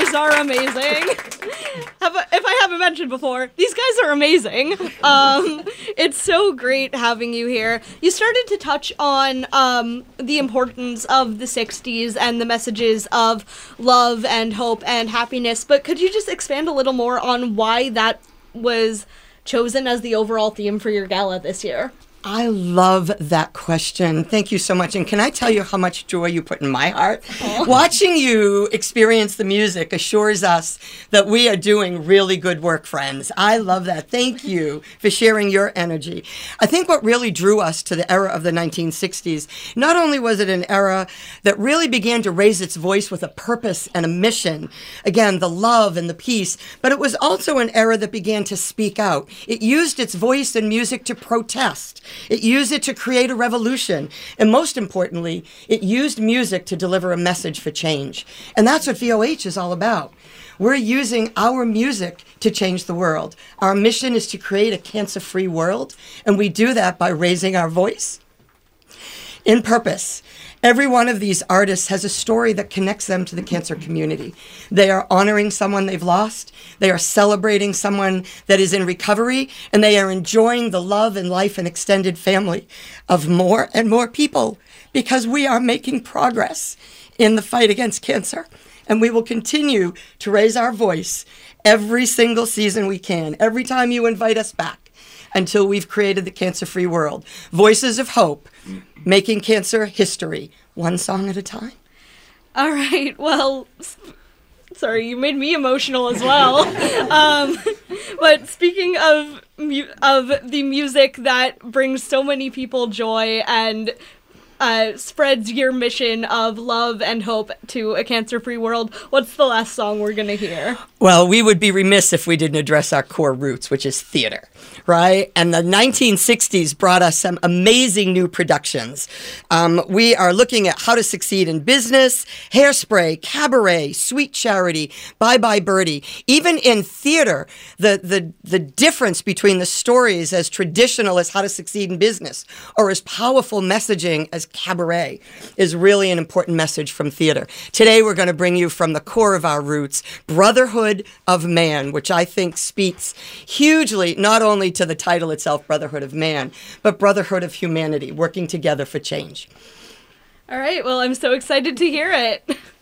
guys are amazing. If I haven't mentioned before, these guys are amazing. It's so great having you here. You started to touch on the importance of the 60s and the messages of love and hope and happiness, but could you just expand a little more on why that was chosen as the overall theme for your gala this year? I love that question. Thank you so much. And can I tell you how much joy you put in my heart? Watching you experience the music assures us that we are doing really good work, friends. I love that. Thank you for sharing your energy. I think what really drew us to the era of the 1960s, not only was it an era that really began to raise its voice with a purpose and a mission, again, the love and the peace, but it was also an era that began to speak out. It used its voice and music to protest. It used it to create a revolution. And most importantly, it used music to deliver a message for change. And that's what VOH is all about. We're using our music to change the world. Our mission is to create a cancer-free world, and we do that by raising our voice in purpose. Every one of these artists has a story that connects them to the cancer community. They are honoring someone they've lost. They are celebrating someone that is in recovery, and they are enjoying the love and life and extended family of more and more people, because we are making progress in the fight against cancer. And we will continue to raise our voice every single season we can, every time you invite us back, until we've created the cancer-free world. Voices of hope, making cancer history, one song at a time. All right, well, sorry, you made me emotional as well. But speaking of the music that brings so many people joy and spreads your mission of love and hope to a cancer-free world, what's the last song we're going to hear? Well, we would be remiss if we didn't address our core roots, which is theater, right? And the 1960s brought us some amazing new productions. We are looking at How to Succeed in Business, Hairspray, Cabaret, Sweet Charity, Bye Bye Birdie. Even in theater, the difference between the stories as traditional as How to Succeed in Business or as powerful messaging as Cabaret is really an important message from theater. Today, we're going to bring you from the core of our roots, Brotherhood of Man, which I think speaks hugely not only to the title itself, Brotherhood of Man, but Brotherhood of Humanity, working together for change. All right, well, I'm so excited to hear it.